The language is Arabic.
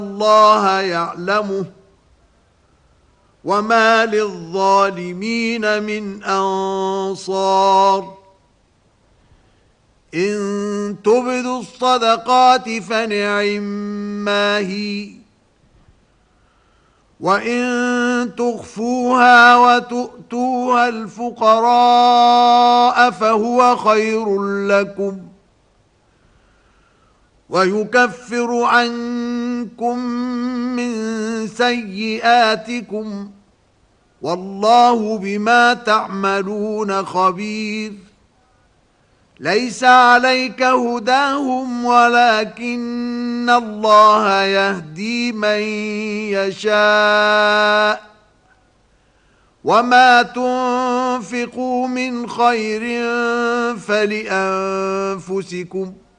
الله يعلمه وما للظالمين من أنصار إن تبدوا الصدقات فنعما هي وإن تخفوها وتؤتوها الفقراء فهو خير لكم ويكفر عنكم من سيئاتكم والله بما تعملون خبير ليس عليك هداهم ولكن الله يهدي من يشاء وما تنفقوا من خير فلأنفسكم